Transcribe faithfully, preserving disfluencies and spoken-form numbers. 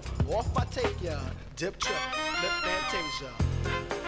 Off I take ya, dip trip, lip fantasia.